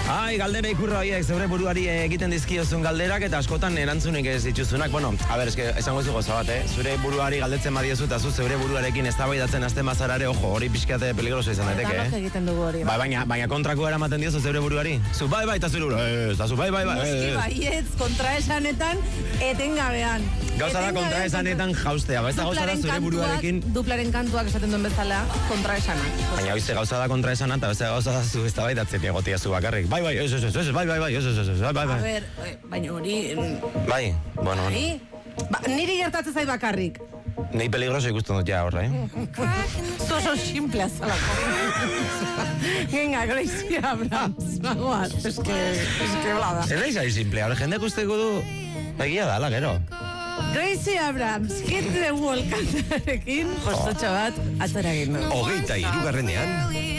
Ai, galdera ikurra horiek, zeure buruari egiten dizkiozun galderak eta askotan erantzunik ez dituzunak. Bueno, a ber, esango zu goza bat, Zure buruari galdetzen badiozu eta zu zeure buruarekin eztabaidatzen hasten bazarare, ojo, hori pixkate peligroso izan daiteke, Eta egiten dugu hori. Baina kontrako eramaten diozu zeure buruari? Zu bai, eta zure buruari, eta zu bai. Noski baietz, kontraesanetan, etengabean. Gauza da kontraesanetan jaustea, ez da gauza da zure buruarekin... Duplaren kantuak esaten duen bezala, kontraesanak. Baina hoize gauza da kontraesana eta beste gauza da zu eztabaidatzen egotia zu bakarrik. Bai, ez, bai, A ber, baina hori... Bai, bueno. Niri gertatzen zait bakarrik. Nei peligroso ikusten dut ja horra, Oso simplea zalako. Venga, Gracie Abrams. Bagoaz, eske blada. Zer da izan simplea, hori jendeak usteko du... Egia da, gero. Gracie Abrams, Hit the Wall kantarekin, postotxo bat, atzera egin du. 23.